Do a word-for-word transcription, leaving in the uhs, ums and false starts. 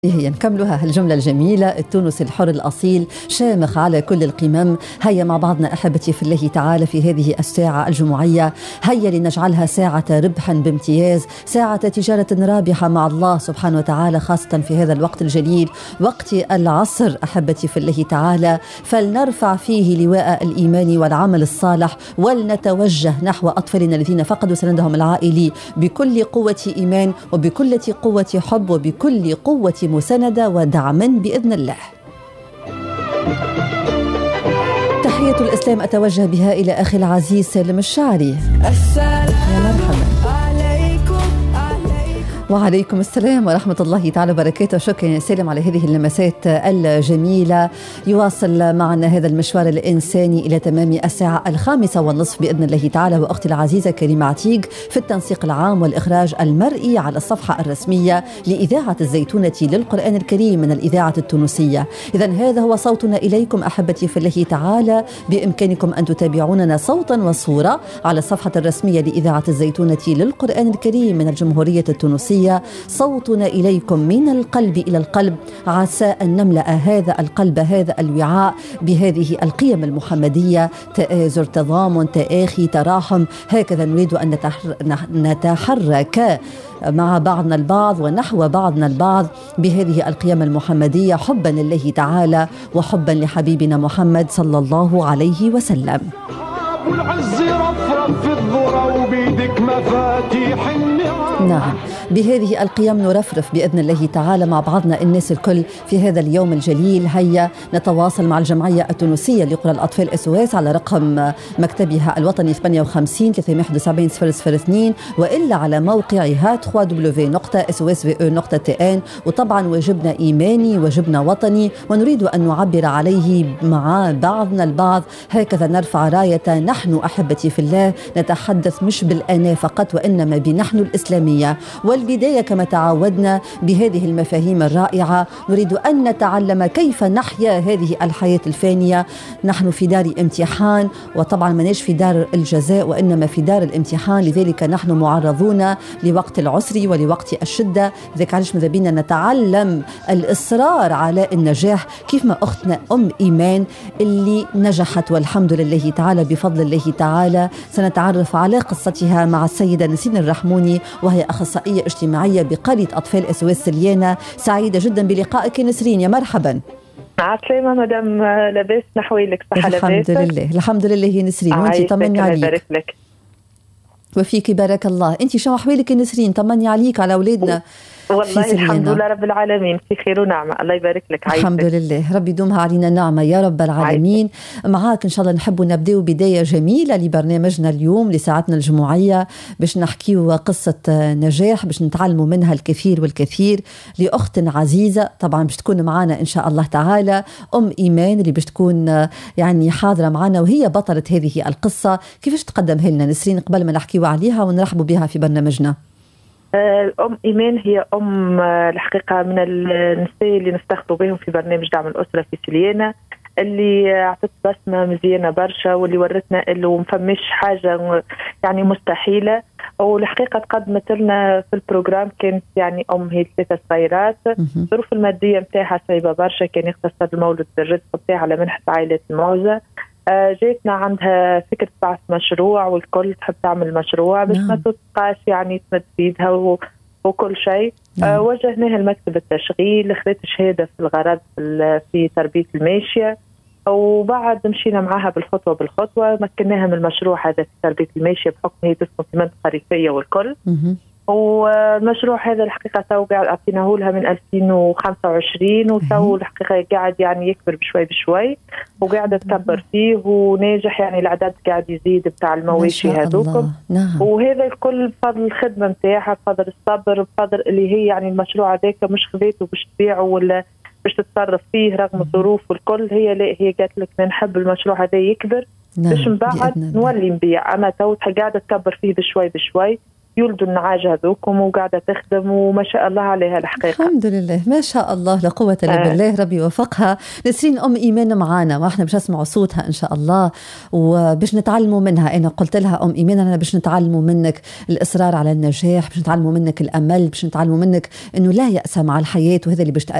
هي نكملوها هالجملة الجميلة. التونسي الحر الأصيل شامخ على كل القمم. هيا مع بعضنا أحبتي في الله تعالى في هذه الساعة الجمعية، هيا لنجعلها ساعة ربح بامتياز، ساعة تجارة رابحة مع الله سبحانه وتعالى، خاصة في هذا الوقت الجليل، وقت العصر أحبتي في الله تعالى. فلنرفع فيه لواء الإيمان والعمل الصالح، ولنتوجه نحو أطفالنا الذين فقدوا سندهم العائلي بكل قوة إيمان وبكل قوة حب وبكل قوة مساندة ودعم بإذن الله. تحية الإسلام أتوجه بها إلى أخي العزيز سالم الشاعري. يا مرحبا. وعليكم السلام ورحمة الله تعالى وبركاته. شكرا يا سالم على هذه اللمسات الجميلة. يواصل معنا هذا المشوار الإنساني إلى تمام الساعة الخامسة والنصف بإذن الله تعالى، وأختي العزيزة كريمة عتيق في التنسيق العام والإخراج المرئي على الصفحة الرسمية لإذاعة الزيتونة للقرآن الكريم من الإذاعة التونسية. إذن هذا هو صوتنا إليكم أحبتي في الله تعالى. بإمكانكم أن تتابعوننا صوتا وصورة على الصفحة الرسمية لإذاعة الزيتونة للقرآن الكريم من الجمهورية التونسية. صوتنا إليكم من القلب إلى القلب، عسى أن نملأ هذا القلب هذا الوعاء بهذه القيم المحمدية: تآزر، تضامن، تآخي، تراحم. هكذا نريد أن نتحرك مع بعضنا البعض ونحو بعضنا البعض بهذه القيم المحمدية، حبا لله تعالى وحبا لحبيبنا محمد صلى الله عليه وسلم. العز رفرف في الذرة وبيدك مفاتيح النعم. نعم، بهذه القيم نرفرف بإذن الله تعالى مع بعضنا الناس الكل في هذا اليوم الجليل. هيا نتواصل مع الجمعية التونسية لقرى الأطفال اس او اس على رقم مكتبها الوطني ثمانية وخمسين ثلاثمائة وواحد وسبعين صفر صفر اثنين، وإلا على موقعها دبليو دبليو دبليو دوت اس او اس في او دوت تي ان. وطبعا واجبنا إيماني، واجبنا وطني، ونريد أن نعبر عليه مع بعضنا البعض. هكذا نرفع راية نحن أحبتي في الله، نتحدث مش بالأنا فقط وإنما بنحن الإسلامية. والبداية كما تعودنا بهذه المفاهيم الرائعة، نريد أن نتعلم كيف نحيا هذه الحياة الفانية. نحن في دار امتحان، وطبعا مناش في دار الجزاء وإنما في دار الامتحان، لذلك نحن معرضون لوقت العسر ولوقت الشدة. لذلك علاش ماذا بينا نتعلم الإصرار على النجاح، كيف ما أختنا أم إيمان اللي نجحت والحمد لله تعالى بفضل الله تعالى. سنتعرف على قصتها مع السيدة نسرين الرحموني، وهي أخصائية اجتماعية بقرية أطفال اس او اس سليانة. سعيدة جدا بلقائك نسرين، يا مرحبا. عسلامة مدام، لاباس نحويلك؟ صحة لاباس؟ الحمد لله الحمد لله يا نسرين، وانتي طمني عليك. لك. وفيك بارك الله. انتي شو أحوالك يا نسرين؟ طمني عليك على أولادنا. والله الحمد لله رب العالمين في خير ونعمة، الله يبارك لك. عايزك. الحمد لله، ربي يدومها علينا نعمة يا رب العالمين. عايزك. معاك إن شاء الله نحب نبدأ بداية جميلة لبرنامجنا اليوم لساعتنا الجمعية، باش نحكيو قصة نجاح باش نتعلموا منها الكثير والكثير لأخت عزيزة. طبعا باش تكون معنا إن شاء الله تعالى أم إيمان اللي باش تكون يعني حاضرة معنا، وهي بطلة هذه القصة. كيفاش تقدمها لنا نسرين قبل ما نحكيو عليها ونرحبوا بها في برنامجنا؟ أم إيمان هي أم الحقيقة من النساء اللي نفتخروا بهم في برنامج دعم الأسرة في سليانة، اللي أعطت بسمة مزيانة برشا، واللي ورتنا إنه مفمش حاجة يعني مستحيلة. والحقيقة تقدمت لنا في البروجرام كانت يعني أم هي ثلاثة صغيرات، الظروف المادية متاعها صعيبة برشا، كان يختصر المولد بالرزق متاعها على منحة عائلة الموزة. جيتنا عندها فكرة بعث مشروع، والكل تحب تعمل مشروع بس ما تبقاش يعني تمد بيدها وكل شيء. أه وجهناها لمكتب التشغيل، خذت شهادة في الغرض في تربية الماشية، وبعد مشينا معها بالخطوة بالخطوة مكناها من المشروع هذا في تربية الماشية بحكم هي تسكن في منطقة ريفية والكل. والمشروع هذا الحقيقة تو قاعد أعطيناه لها من ألفين وخمسة وعشرين، وتو الحقيقة قاعد يعني يكبر بشوي بشوي وقاعدة تكبر فيه وناجح، يعني العدد قاعد يزيد بتاع المواشي هذوكم. نعم. وهذا الكل بفضل الخدمة متاعها، بفضل الصبر، بفضل اللي هي يعني المشروع هذاك مش خذيته باش تبيعه ولا باش تتصرف فيه رغم الظروف والكل. هي لا، هي قالت لك نحب المشروع هذا يكبر باش من بعد نولي نبيع. أما تو قاعدة تكبر فيه بشوي بشوي، يولدوا النعاج هذوكم وقاعدة تخدم وما شاء الله عليها الحقيقة. الحمد لله ما شاء الله لا قوة إلا بالله. ربي يوفقها. نسرين أم إيمان معانا وإحنا باش نسمعوا صوتها إن شاء الله وباش نتعلموا منها. أنا قلت لها أم إيمان أنا باش نتعلموا منك الإصرار على النجاح، باش نتعلموا منك الأمل، باش نتعلموا منك إنه لا يأس مع الحياة، وهذا اللي باش